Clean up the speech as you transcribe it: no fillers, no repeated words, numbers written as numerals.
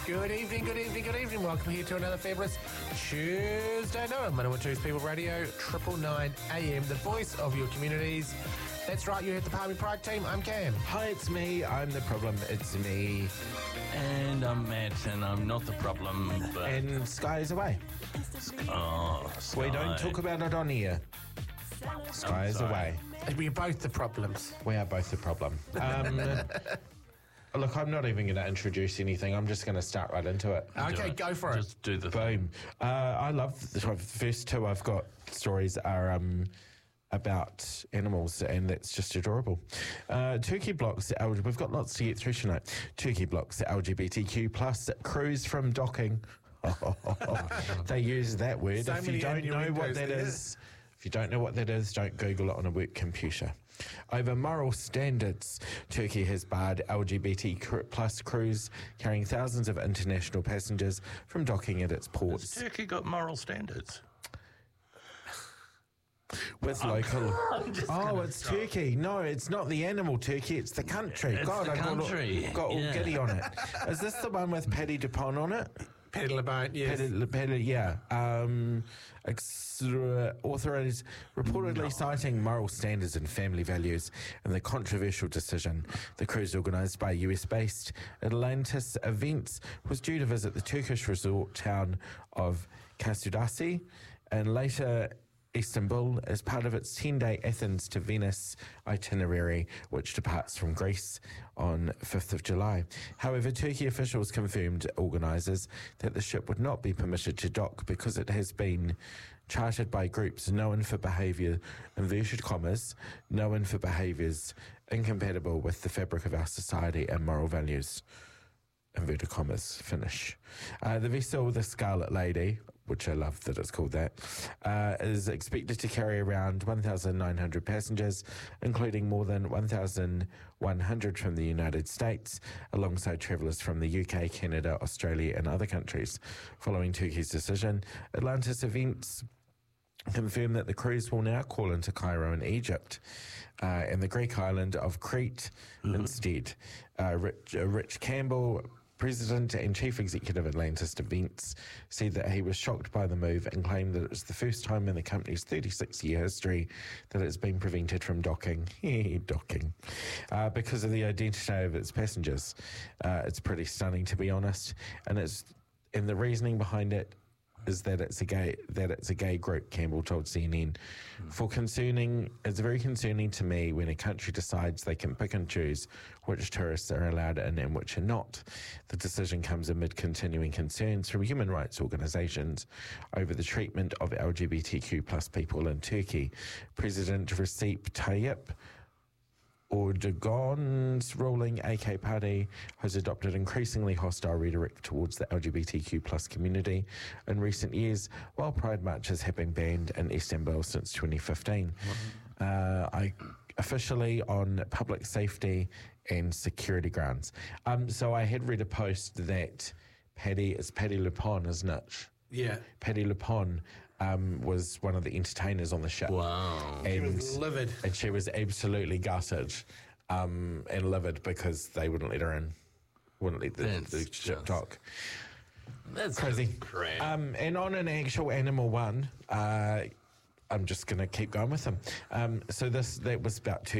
Good evening, good evening, good evening. Welcome here to another fabulous Tuesday night on Manawa Tuesday People Radio, 999 AM, the voice of your communities. That's right, you're at the Palmy Pride team. I'm Cam. Hi, it's me. I'm the problem. It's me. And I'm Matt, and I'm not the problem. But And Sky is away. Sky. We don't talk about it on here. Sky is away. We're both the problems. We are both the problem. Look, I'm not even going to introduce anything. I'm just going to start right into it. Okay, go for it. Just do the thing. Boom. I love the first two I've got stories are about animals, and that's just adorable. Turkey blocks, we've got lots to get through tonight. Turkey blocks LGBTQ plus cruise from docking. They use that word. So If you many don't know what innuendos that there. is, if you don't know what that is, don't Google it on a work computer. Over moral standards, Turkey has barred LGBT plus crews carrying thousands of international passengers from docking at its ports. Turkey got moral standards. With local. It's Turkey. No, it's not the animal Turkey. It's the country. It's God, the country. got all Yeah. giddy on it. Is this the one with Paddy Dupont on it? Paddy LeBone, yes. Paddy, yeah. Authorities reportedly citing moral standards and family values in the controversial decision. The cruise, organised by US-based Atlantis Events, was due to visit the Turkish resort town of Kasudasi and later Istanbul as part of its 10-day Athens to Venice itinerary, which departs from Greece on 5th of July. However, Turkey officials confirmed organisers that the ship would not be permitted to dock because it has been chartered by groups known for behaviour, inverted commas, known for behaviours incompatible with the fabric of our society and moral values. Inverted commas, finish. The vessel, the Scarlet Lady, which I love that it's called that, is expected to carry around 1,900 passengers, including more than 1,100 from the United States, alongside travellers from the UK, Canada, Australia and other countries. Following Turkey's decision, Atlantis Events confirmed that the cruise will now call into Cairo in Egypt and the Greek island of Crete instead. Rich Campbell, President and Chief Executive of Atlantis Events, said that he was shocked by the move and claimed that it was the first time in the company's 36-year history that it's been prevented from docking, because of the identity of its passengers. It's pretty stunning, to be honest, and the reasoning behind it is that it's a gay group, Campbell told CNN. It's very concerning to me when a country decides they can pick and choose which tourists are allowed in and which are not. The decision comes amid continuing concerns from human rights organisations over the treatment of LGBTQ plus people in Turkey. President Recep Tayyip Erdogan's ruling AK Party has adopted increasingly hostile rhetoric towards the LGBTQ plus community in recent years, while Pride marches have been banned in Istanbul since 2015. Officially on public safety and security grounds. So I had read a post that Paddy LuPone, isn't it? Yeah. Paddy LuPone was one of the entertainers on the show. Wow. She was livid. And she was absolutely gutted and livid because they wouldn't let her in. Wouldn't let the ship dock. That's Crazy. Crap. And on an actual animal one, I'm just going to keep going with them. So that was about